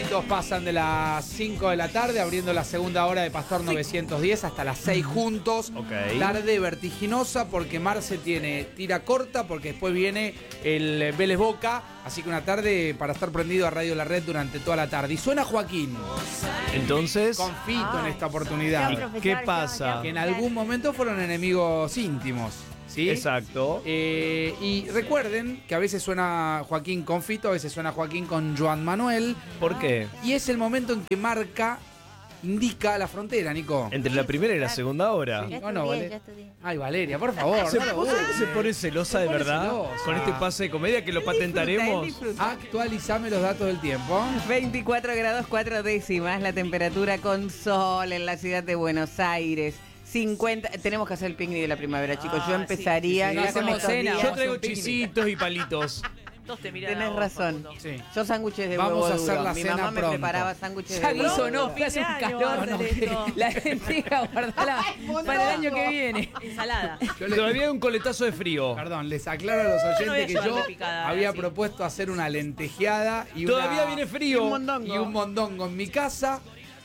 minutitos pasan de las 5 de la tarde, abriendo la segunda hora de Pastor 910 hasta las 6 juntos. Ok. Tarde vertiginosa porque Marce tiene tira corta, porque después viene el Vélez Boca. Así que una tarde para estar prendido a Radio La Red durante toda la tarde. Y suena Joaquín. Entonces, Confito en esta oportunidad. ¿qué pasa? Que en algún momento fueron enemigos íntimos. ¿Sí? Exacto. Y recuerden que a veces suena Joaquín con Fito, a veces suena Joaquín con Joan Manuel. ¿Por qué? Y es el momento en que marca, indica la frontera, Nico. Entre la primera y la segunda hora. Sí. Ya No, no, estudié, vale. ya estudié. Ay, Valeria, por favor. ¿Se, no lo ¿Vos sabés que busques. se pone celosa de Se pone verdad? celosa. Con este pase de comedia que lo patentaremos. Actualizame los datos del tiempo. 24 grados 4 décimas la temperatura con sol en la ciudad de Buenos Aires. 50. Tenemos que hacer el picnic de la primavera, chicos. Yo empezaría. sí, ya hacemos con estos cena, días. Yo traigo Un picnic. chisitos y palitos. Todos te miran Tenés a vos, razón. Facundo. Sí. Yo sándwiches de Vamos huevo a hacer duro. la Mi cena mamá me pronto. preparaba sándwiches Ya de huevo guiso, duro. no, que hace un Fin de año, calor. va a ser esto. La lenteja guardala para el año que viene. Ensalada. Yo les- Todavía hay un coletazo de frío. Perdón, les aclaro a los Yo no voy a oyentes que yo llevarme picada, había sí. propuesto hacer una lentejeada y Todavía una, viene frío. Un mondongo. y un mondongo en mi casa.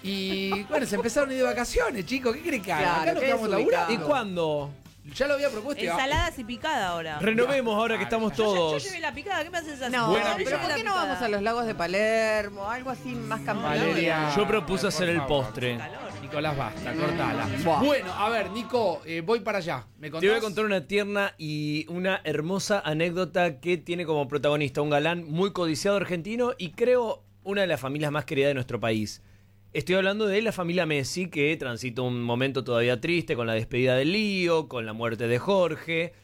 Y bueno, se empezaron a ir de vacaciones, chicos. ¿Qué creen que haga? Claro, Acá nos qué quedamos desubicado. ¿Y laburando. cuándo? Ya lo había propuesto. y- Ensaladas y picada ahora. Renovemos ahora que estamos Yo todos. llevé la picada, ¿qué me haces así? No, Buena pero picada. ¿por qué no vamos a los lagos de Palermo? Algo así más campano. Valeria. Yo propuse hacer el Por favor. postre. Nicolás, basta, cortala. Buah. Bueno, a ver, Nico, voy para allá. ¿Me contás? Te voy a contar una tierna y una hermosa anécdota que tiene como protagonista un galán muy codiciado argentino y creo una de las familias más queridas de nuestro país. Estoy hablando de la familia Messi, que transita un momento todavía triste con la despedida de Lío, con la muerte de Jorge.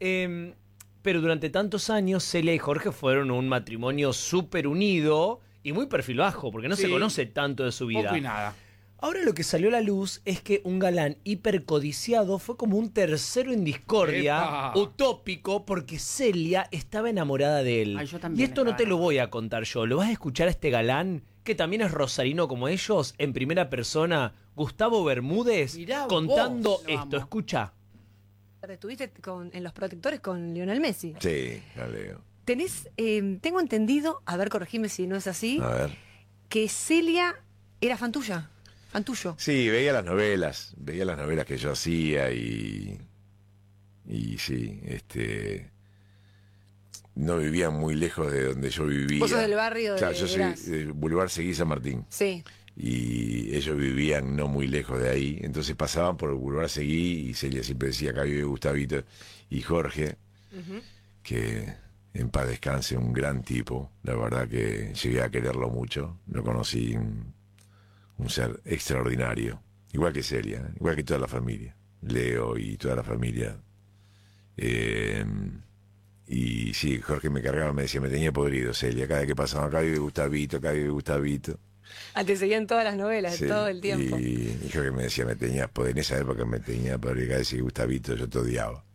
Pero durante tantos años, Celia y Jorge fueron un matrimonio súper unido y muy perfil bajo, porque no se Sí. conoce tanto de su vida. Poco y nada. Ahora lo que salió a la luz es que un galán hipercodiciado fue como un tercero en discordia, ¡Epa! utópico, porque Celia estaba enamorada de él. Ay, yo también Y esto no estaba te lo voy a contar yo, lo vas a escuchar a este galán, que también es rosarino como ellos, en primera persona, Gustavo Bermúdez, Mirá contando vos, lo esto. amo. Escucha. Estuviste en Los Protectores con Lionel Messi. Sí, la leo. Tenés, tengo entendido, a ver, corregime si no es así, A ver. que Celia era fan tuya, fan tuyo. Sí, veía las novelas que yo hacía y sí, no vivían muy lejos de donde yo vivía. Vos sos del barrio de Claro, yo soy Gras. del Boulevard Seguí San Martín. Sí. Y ellos vivían no muy lejos de ahí, entonces pasaban por el Boulevard Seguí y Celia siempre decía acá vive Gustavito y Jorge, que en paz descanse, un gran tipo, la verdad que llegué a quererlo mucho, lo conocí, un ser extraordinario, igual que Celia, igual que toda la familia, Leo y toda la familia. Y sí, Jorge me cargaba, me decía, me tenía podrido Celia, cada vez que pasaba acá vive Gustavito, acá vive Gustavito. Ah, te seguían todas las novelas, Sí, todo el tiempo. Y dijo que me decía, me tenía poder, en esa época me tenía poder, cada vez que Gustavito yo te odiaba.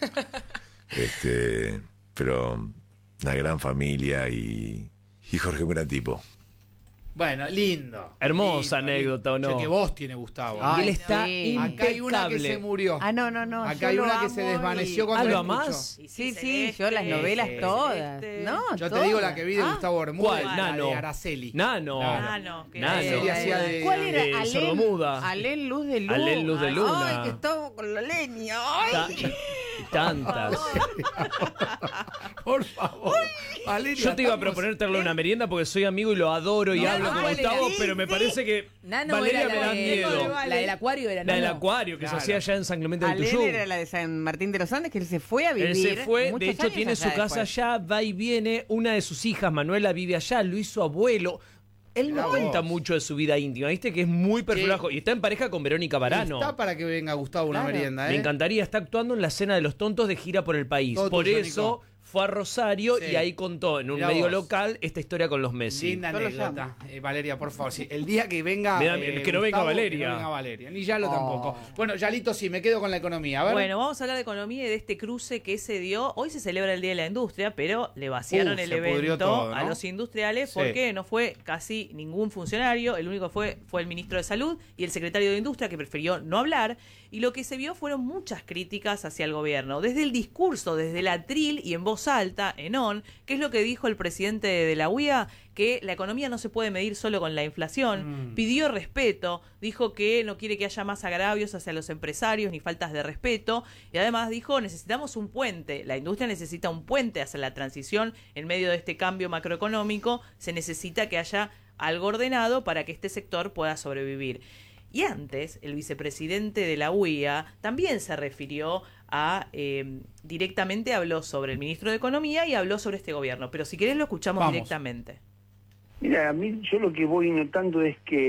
Pero una gran familia y Jorge un gran tipo. Bueno, lindo. Hermosa Lindo, anécdota, ¿o no? Che, que vos tiene Gustavo. Y Ay, él está sí. Acá hay una que impecable. se murió. Ah, no. Acá yo hay lo una que amo se y- desvaneció ¿Ah, cuando lo la amás? escuchó. Sí, yo las novelas todas. No, Yo te todas. digo la que vi de Ah, Gustavo Bermúdez, ¿Cuál? la Nano. de Araceli. Nano. Nano, que Nano. Araceli hacía de... ¿Cuál era? de sordomuda. Alén Luz de Luna. Alén Luz de Luna. Ay, que estaba con la leña. Ay. Tantas. Por favor. Valeria, Yo te iba a estamos- proponer traerle una merienda porque soy amigo y lo adoro y No, hablo con ¿cuál era? Gustavo, Sí, pero me parece que Nano Valeria era me da la miedo. La del acuario era La del Nano. acuario que Claro. se hacía allá en San Clemente del Alén Tuyú. era la de San Martín de los Andes, que él se fue a vivir. Él se fue, muchos de hecho años tiene su allá casa después. allá, va y viene. Una de sus hijas, Manuela, vive allá, lo hizo abuelo. Él no Mirá cuenta vos. mucho de su vida íntima, ¿viste? Que es muy perfulajo. Y está en pareja con Verónica Barano. Está para que venga Gustavo una Claro. merienda, Me encantaría, está actuando en la Cena de los Tontos de gira por el país. Todo Por tuyo, eso fue a Rosario Sí. y ahí contó en un Mirá medio vos. local esta historia con los Messi. Linda Yo lo anécdota. Valeria, por favor. Sí. El día que venga. Me da- que no venga Gustavo, Valeria. Que no venga Valeria. Ni Yalo tampoco. Bueno, Yalito, sí, me quedo con la economía. A ver. Bueno, vamos a hablar de economía y de este cruce que se dio. Hoy se celebra el Día de la Industria, pero le vaciaron el se pudrió evento todo, ¿no? a los industriales Sí. porque no fue casi ningún funcionario. El único fue el ministro de Salud y el secretario de Industria, que prefirió no hablar. Y lo que se vio fueron muchas críticas hacia el gobierno. Desde el discurso, desde el atril y en voz voz alta, en ON, ¿qué es lo que dijo el presidente de la UIA? Que la economía no se puede medir solo con la inflación, pidió respeto, dijo que no quiere que haya más agravios hacia los empresarios ni faltas de respeto, y además dijo, necesitamos un puente, la industria necesita un puente hacia la transición en medio de este cambio macroeconómico, se necesita que haya algo ordenado para que este sector pueda sobrevivir. Y antes, el vicepresidente de la UIA también se refirió a, directamente habló sobre el ministro de Economía y habló sobre este gobierno. Pero si querés lo escuchamos directamente. Mira, a mí yo lo que voy notando es que